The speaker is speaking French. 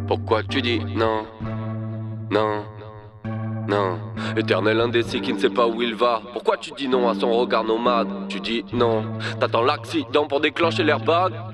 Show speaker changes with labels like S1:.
S1: Pourquoi tu dis non, non, non? Éternel indécis qui ne sait pas où il va. Pourquoi tu dis non à son regard nomade? Tu dis non, t'attends l'accident pour déclencher l'airbag.